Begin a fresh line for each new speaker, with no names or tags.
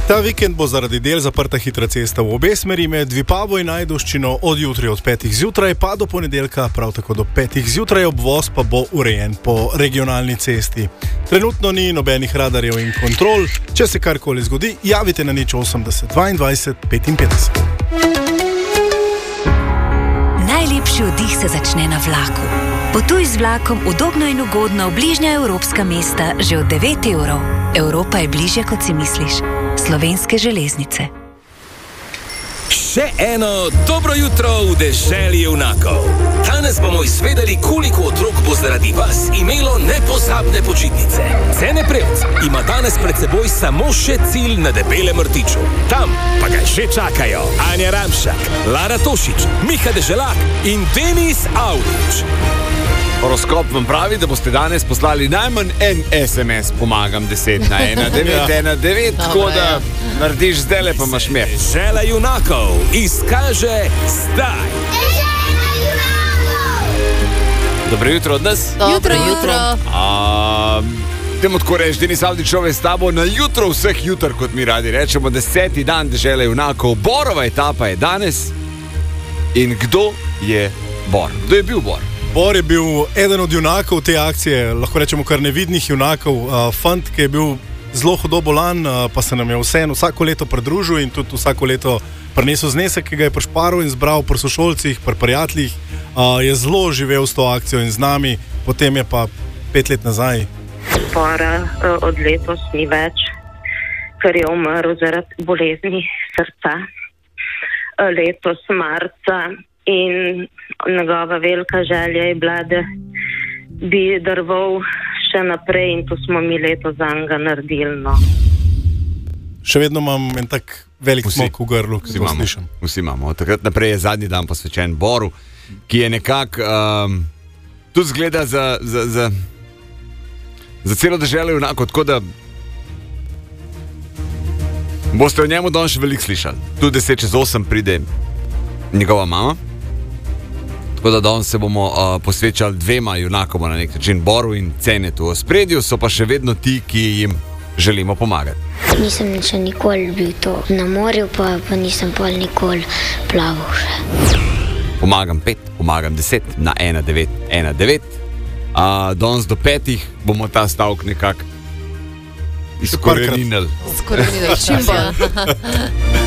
Ta vikend bo zaradi del zaprta hitra cesta v obe smeri med Vipavo in Ajdovščino od jutri od 5. zjutraj pa do ponedeljka, prav tako do 5. zjutraj, obvoz pa bo urejen po regionalni cesti. Trenutno ni nobenih radarjev in kontrol. Če se karkoli zgodi, javite na 080 22 55.
Najlepši oddih se začne na vlaku. Potuj z vlakom udobno in ugodno v bližnja evropska mesta že od 9 evrov. Evropa je bližje, kot si misliš. Slovenske železnice.
Še eno dobro jutro v deželi junakov. Danes bomo izvedeli, koliko otrok bo zaradi vas imelo nepozabne počitnice. Cene Prevc ima danes pred seboj samo še cilj na Debelem Rtiču. Tam pa ga že čakajo Anja Ramšak, Lara Tošič, Miha Deželak in Denis Audič.
Horoskop vam pravi, da boste danes poslali najmanj en SMS, pomagam 10 na 1919, tako da narediš zdajle, pa imaš mir.
Dežela junakov izkaže zdaj.
Dobro jutro od nas.
Jutro.
Temu tako reči, Denis Avdičov je s tabo na jutro vseh jutr, kot mi radi rečemo, 10. dan Dežele junakov. Borova etapa je danes. In kdo je Bor? Kdo je bil Bor?
Bor je bil eden od junakov te akcije, lahko rečemo kar nevidnih junakov. Fant, ki je bil zelo hudo bolan, pa se nam je vseeno vsako leto pridružil in tudi vsako leto prinesel znesek, ki ga je prišparil in zbral pri sošolcih, pri prijateljih. Je zelo živel s to akcijo in z nami, potem je pa 5 let nazaj.
Bora od letos ni več, ker je umrl zaradi bolezni srca. Letos marca. In njegova velika želja je bila, da bi drval še naprej in to smo mi letos zanj naredili. No.
Še vedno imam en tak velik smok v grlu, ki ga slišim.
Vsi imamo. Takrat naprej je zadnji dan posvečen Boru, ki je nekako tudi zgleda za celo deželo junako, tako da boste o njemu danes še veliko slišali. Tudi 7:50 pride njegova mama. Tako da danes se bomo posvečali dvema junakoma na nek način, Boru in Cenetu. V spredju so pa še vedno ti, ki jim želimo pomagati.
Nisem še nikoli bil to na morju, pa nisem pol nikoli plaval še.
Pomagam 5, pomagam 10 na 1919. Danes do 5 bomo ta stavek nekako izkoreninili.
Čim bolj.